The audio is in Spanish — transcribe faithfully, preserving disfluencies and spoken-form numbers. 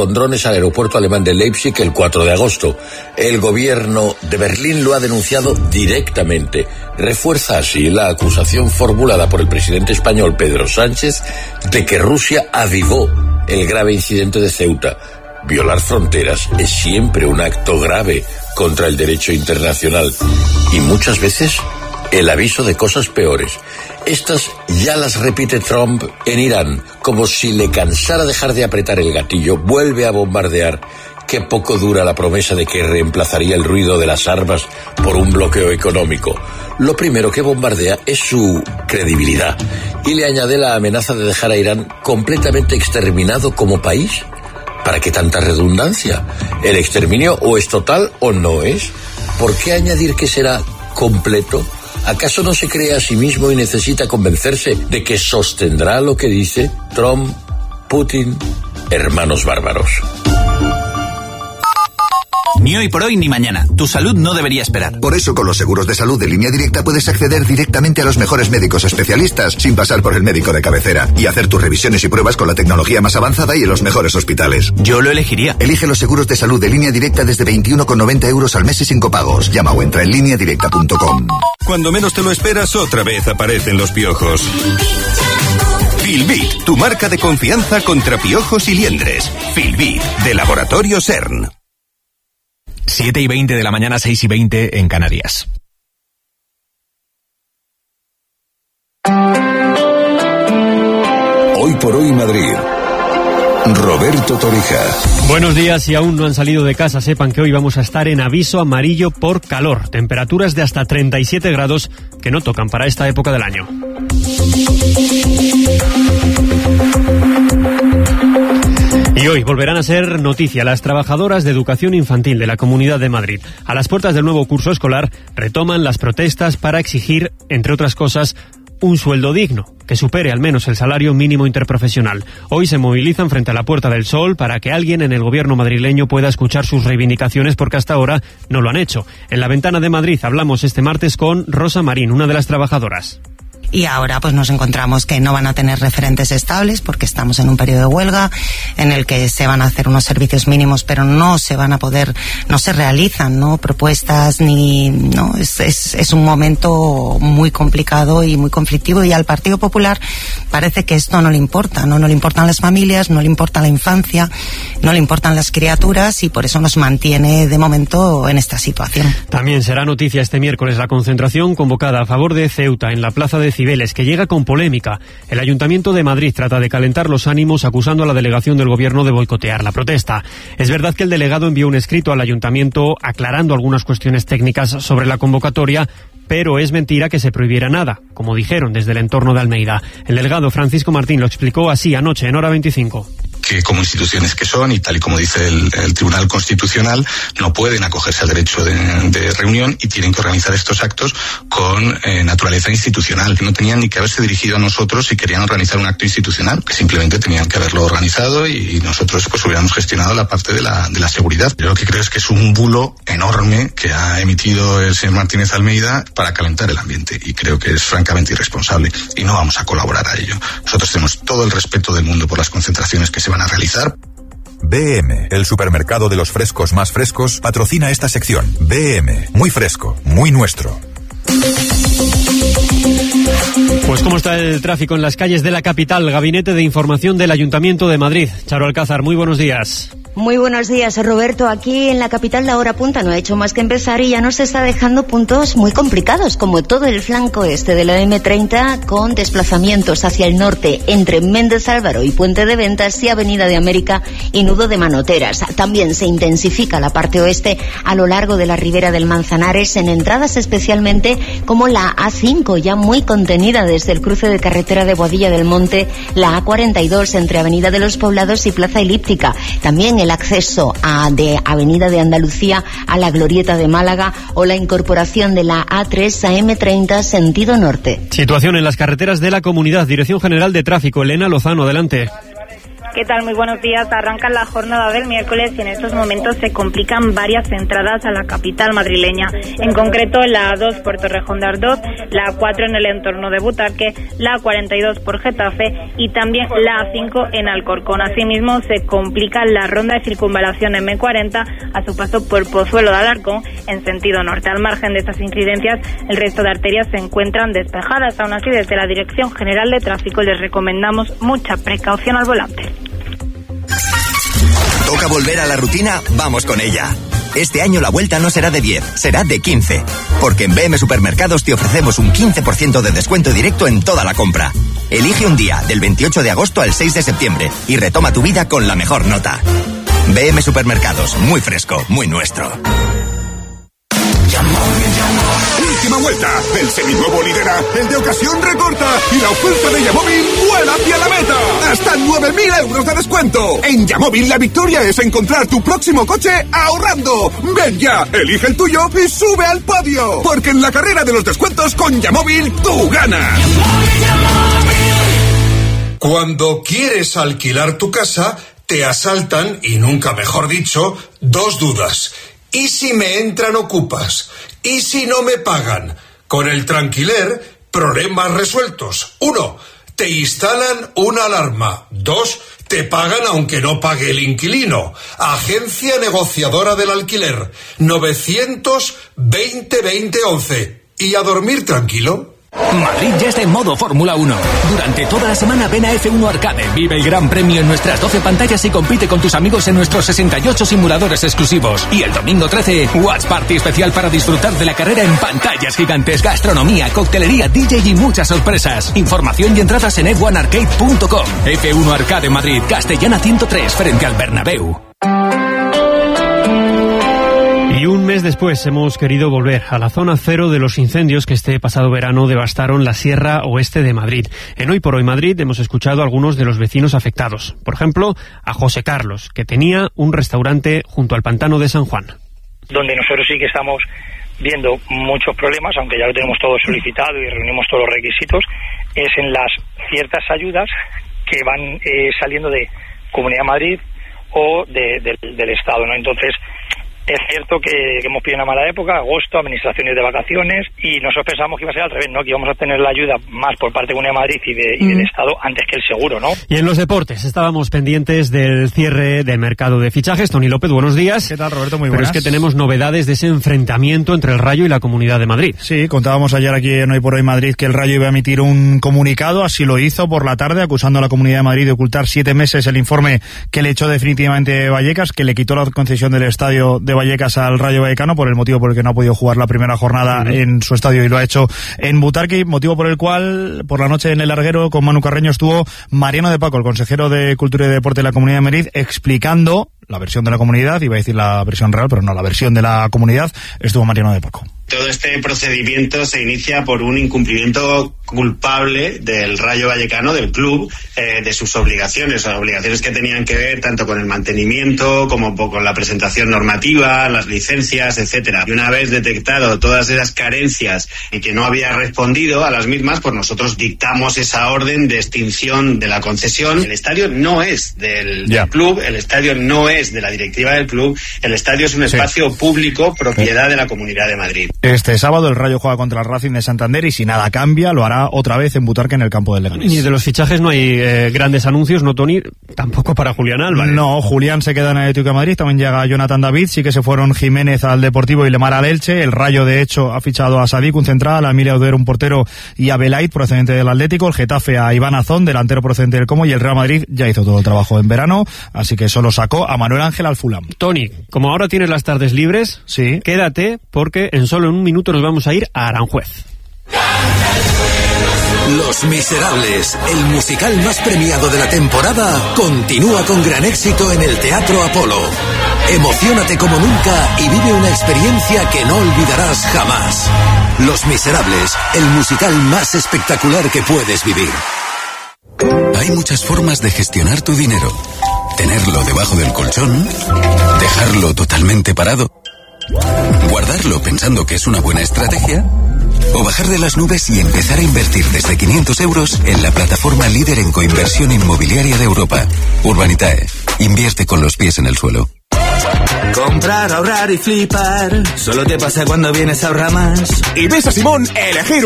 con drones al aeropuerto alemán de Leipzig el cuatro de agosto. El gobierno de Berlín lo ha denunciado directamente. Refuerza así la acusación formulada por el presidente español Pedro Sánchez de que Rusia avivó el grave incidente de Ceuta. Violar fronteras es siempre un acto grave contra el derecho internacional y muchas veces el aviso de cosas peores. Estas ya las repite Trump en Irán, como si le cansara dejar de apretar el gatillo, vuelve a bombardear. Qué poco dura la promesa de que reemplazaría el ruido de las armas por un bloqueo económico. Lo primero que bombardea es su credibilidad y le añade la amenaza de dejar a Irán completamente exterminado como país. ¿Para qué tanta redundancia? ¿El exterminio o es total o no es? ¿Por qué añadir que será completo? ¿Acaso no se cree a sí mismo y necesita convencerse de que sostendrá lo que dice? Trump, Putin, hermanos bárbaros. Ni hoy por hoy ni mañana. Tu salud no debería esperar. Por eso, con los seguros de salud de Línea Directa puedes acceder directamente a los mejores médicos especialistas sin pasar por el médico de cabecera y hacer tus revisiones y pruebas con la tecnología más avanzada y en los mejores hospitales. Yo lo elegiría. Elige los seguros de salud de Línea Directa desde veintiuno con noventa euros al mes y sin copagos. Llama o entra en línea directa punto com. Cuando menos te lo esperas, otra vez aparecen los piojos. Filbit, tu marca de confianza contra piojos y liendres. Filbit, de Laboratorio CERN. siete y veinte de la mañana, seis y veinte en Canarias. Hoy por hoy Madrid. Roberto Torija. Buenos días. Si aún no han salido de casa, sepan que hoy vamos a estar en aviso amarillo por calor. Temperaturas de hasta treinta y siete grados que no tocan para esta época del año. Y hoy volverán a ser noticia las trabajadoras de educación infantil de la Comunidad de Madrid. A las puertas del nuevo curso escolar retoman las protestas para exigir, entre otras cosas, un sueldo digno, que supere al menos el salario mínimo interprofesional. Hoy se movilizan frente a la Puerta del Sol para que alguien en el gobierno madrileño pueda escuchar sus reivindicaciones, porque hasta ahora no lo han hecho. En la Ventana de Madrid hablamos este martes con Rosa Marín, una de las trabajadoras. Y ahora pues nos encontramos que no van a tener referentes estables porque estamos en un periodo de huelga en el que se van a hacer unos servicios mínimos, pero no se van a poder, no se realizan, ¿no? Propuestas ni, no, es, es, es un momento muy complicado y muy conflictivo, y al Partido Popular parece que esto no le importa, ¿no? No le importan las familias, no le importa la infancia, no le importan las criaturas, y por eso nos mantiene de momento en esta situación. También será noticia este miércoles la concentración convocada a favor de Ceuta en la Plaza de Cibeles, que llega con polémica. El Ayuntamiento de Madrid trata de calentar los ánimos acusando a la delegación del Gobierno de boicotear la protesta. Es verdad que el delegado envió un escrito al Ayuntamiento aclarando algunas cuestiones técnicas sobre la convocatoria, pero es mentira que se prohibiera nada, como dijeron desde el entorno de Almeida. El delegado Francisco Martín lo explicó así anoche en Hora veinticinco. Que como instituciones que son, y tal y como dice el, el Tribunal Constitucional, no pueden acogerse al derecho de, de reunión y tienen que organizar estos actos con eh, naturaleza institucional. No tenían ni que haberse dirigido a nosotros si querían organizar un acto institucional, que simplemente tenían que haberlo organizado y nosotros pues hubiéramos gestionado la parte de la, de la seguridad. Yo lo que creo es que es un bulo enorme que ha emitido el señor Martínez Almeida para calentar el ambiente, y creo que es francamente irresponsable y no vamos a colaborar a ello. Nosotros tenemos todo el respeto del mundo por las concentraciones que se van a realizar. B M, el supermercado de los frescos más frescos, patrocina esta sección. B M, muy fresco, muy nuestro. Pues ¿cómo está el tráfico en las calles de la capital? Gabinete de Información del Ayuntamiento de Madrid. Charo Alcázar, muy buenos días. Muy buenos días, Roberto. Aquí en la capital la hora punta no ha hecho más que empezar y ya nos está dejando puntos muy complicados, como todo el flanco este de la eme treinta, con desplazamientos hacia el norte entre Méndez Álvaro y Puente de Ventas y Avenida de América y Nudo de Manoteras. También se intensifica la parte oeste a lo largo de la ribera del Manzanares, en entradas especialmente como la A cinco, ya muy contenida desde el cruce de carretera de Boadilla del Monte, la A cuarenta y dos entre Avenida de los Poblados y Plaza Elíptica. También el acceso a, de Avenida de Andalucía a la Glorieta de Málaga, o la incorporación de la A tres a eme treinta sentido norte. Situación en las carreteras de la comunidad. Dirección General de Tráfico, Elena Lozano, adelante. ¿Qué tal? Muy buenos días. Arranca la jornada del miércoles y en estos momentos se complican varias entradas a la capital madrileña. En concreto, la A dos por Torrejón de Ardoz, la A cuatro en el entorno de Butarque, la A cuarenta y dos por Getafe y también la A cinco en Alcorcón. Asimismo, se complica la ronda de circunvalación eme cuarenta a su paso por Pozuelo de Alarcón en sentido norte. Al margen de estas incidencias, el resto de arterias se encuentran despejadas. Aún así, desde la Dirección General de Tráfico les recomendamos mucha precaución al volante. ¿Toca volver a la rutina? Vamos con ella. Este año la vuelta no será de diez, será de quince. Porque en B M Supermercados te ofrecemos un quince por ciento de descuento directo en toda la compra. Elige un día, del veintiocho de agosto al seis de septiembre, y retoma tu vida con la mejor nota. B M Supermercados, muy fresco, muy nuestro. Última vuelta. El seminuevo lidera, el de ocasión recorta y la oferta de Yamóvil vuela hacia la meta. Hasta nueve mil euros de descuento. En Yamóvil la victoria es encontrar tu próximo coche ahorrando. Ven ya, elige el tuyo y sube al podio. Porque en la carrera de los descuentos con Yamóvil tú ganas. Cuando quieres alquilar tu casa, te asaltan, y nunca mejor dicho, dos dudas. ¿Y si me entran ocupas? ¿Y si no me pagan? Con el Tranquiler, problemas resueltos. Uno, te instalan una alarma. Dos, te pagan aunque no pague el inquilino. Agencia negociadora del alquiler. novecientos veinte veinte once. ¿Y a dormir tranquilo? Madrid ya está en modo Fórmula uno. Durante toda la semana ven a efe uno Arcade, vive el gran premio en nuestras doce pantallas y compite con tus amigos en nuestros sesenta y ocho simuladores exclusivos. Y el domingo trece, Watch Party especial para disfrutar de la carrera en pantallas gigantes, gastronomía, coctelería, D J y muchas sorpresas. Información y entradas en efe uno arcade punto com. efe uno Arcade Madrid, Castellana ciento tres, frente al Bernabéu. Y un mes después hemos querido volver a la zona cero de los incendios que este pasado verano devastaron la Sierra Oeste de Madrid. En Hoy por Hoy Madrid hemos escuchado a algunos de los vecinos afectados. Por ejemplo, a José Carlos, que tenía un restaurante junto al pantano de San Juan. Donde nosotros sí que estamos viendo muchos problemas, aunque ya lo tenemos todo solicitado y reunimos todos los requisitos, es en las ciertas ayudas que van eh, saliendo de Comunidad de Madrid o de, de, del Estado, ¿no? Entonces, es cierto que, que hemos pedido una mala época, agosto, administraciones de vacaciones, y nosotros pensamos que iba a ser al revés, ¿no? Que íbamos a tener la ayuda más por parte de Comunidad de Madrid y, de, y mm. del Estado antes que el seguro, ¿no? Y en los deportes estábamos pendientes del cierre del mercado de fichajes. Tony López, buenos días. ¿Qué tal, Roberto? Muy buenas. Pero es que tenemos novedades de ese enfrentamiento entre el Rayo y la Comunidad de Madrid. Sí, contábamos ayer aquí en Hoy por Hoy Madrid que el Rayo iba a emitir un comunicado, así lo hizo por la tarde, acusando a la Comunidad de Madrid de ocultar siete meses el informe que le echó definitivamente Vallecas, que le quitó la concesión del estadio de Vallecas al Rayo Vallecano por el motivo por el que no ha podido jugar la primera jornada uh-huh. en su estadio y lo ha hecho en Butarque, motivo por el cual por la noche en el larguero con Manu Carreño estuvo Mariano de Paco, el consejero de Cultura y Deporte de la Comunidad de Madrid, explicando la versión de la comunidad, iba a decir la versión real, pero no, la versión de la comunidad. Estuvo Mariano de Paco. Todo este procedimiento se inicia por un incumplimiento culpable del Rayo Vallecano, del club, eh, de sus obligaciones, obligaciones que tenían que ver tanto con el mantenimiento como con la presentación normativa, las licencias, etcétera. Y una vez detectado todas esas carencias y que no había respondido a las mismas, pues nosotros dictamos esa orden de extinción de la concesión. El estadio no es del, yeah. del club, el estadio no es de la directiva del club, el estadio es un espacio sí. público, propiedad sí. de la Comunidad de Madrid. Este sábado el Rayo juega contra el Racing de Santander y si nada cambia lo hará otra vez en Butarque en el campo del Leganés. Y de los fichajes no hay eh, grandes anuncios, ¿no, Tony? Tampoco para Julián Álvarez. No, Julián se queda en el Atlético de Madrid, también llega Jonathan David, sí que se fueron Jiménez al Deportivo y Lemar al Elche. El Rayo de hecho ha fichado a Sadik, un central, a Emilia Oduero, un portero, y a Belait, procedente del Atlético. El Getafe a Iván Azón, delantero procedente del Como, y el Real Madrid ya hizo todo el trabajo en verano, así que solo sacó a Manuel Ángel al Fulham. Tony, como ahora tienes las tardes libres, sí. quédate porque en solo en un minuto nos vamos a ir a Aranjuez. Los Miserables, el musical más premiado de la temporada, continúa con gran éxito en el Teatro Apolo. Emociónate como nunca y vive una experiencia que no olvidarás jamás. Los Miserables, el musical más espectacular que puedes vivir. Hay muchas formas de gestionar tu dinero. Tenerlo debajo del colchón, dejarlo totalmente parado, guardarlo pensando que es una buena estrategia, O bajar de las nubes y empezar a invertir desde quinientos euros en la plataforma líder en coinversión inmobiliaria de Europa. Urbanitae. Invierte con los pies en el suelo. Comprar, ahorrar y flipar. Solo te pasa cuando vienes a ahorrar más. Y ves a Simón elegir